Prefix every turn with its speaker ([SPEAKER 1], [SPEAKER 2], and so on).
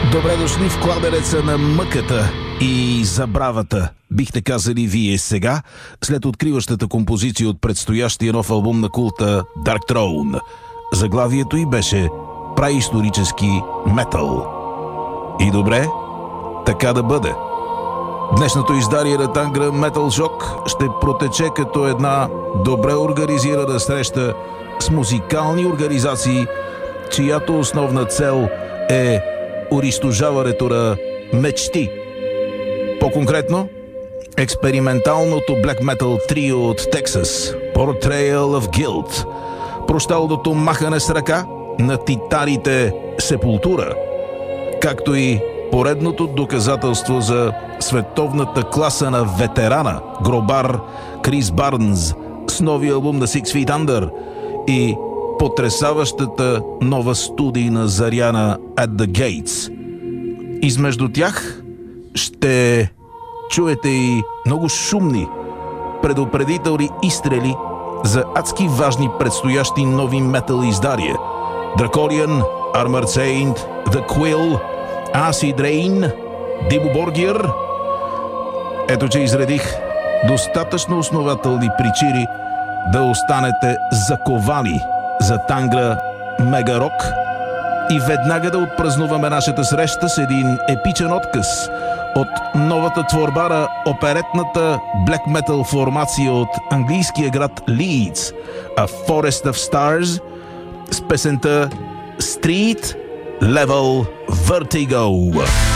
[SPEAKER 1] Добре дошли в кладенеца на мъката и забравата, бихте казали вие сега, след откриващата композиция от предстоящия нов албум на култа Dark Throne. Заглавието й беше праисторически метал. И добре, така да бъде. Днешното издание на Tangra Metal Shock ще протече като една добре организирана среща с музикални организации, чиято основна цел е унищожаването на мечти. По-конкретно, експерименталното black metal трио от Тексас Portrayal of Guilt, прощалното махане с ръка на титаните Sepultura, както и поредното доказателство за световната класа на ветерана гробар Крис Барнс с новия албум на Six Feet Under и потресаващата нова студийна заря на At the Gates. Измежду тях ще чуете и много шумни предупредителни изстрели за адски важни предстоящи нови метал издария: Draconian, Armored Saint, The Quill, Acid Rain, Dimmu Borgir. Ето, че изредих достатъчно основателни причини да останете заковани за Tangra Mega Rock и веднага да отпразнуваме нашата среща с един епичен отказ от новата творба на оперетната black metal формация от английския град Лийдс, A Forest of Stars, с песента Street Level Vertigo.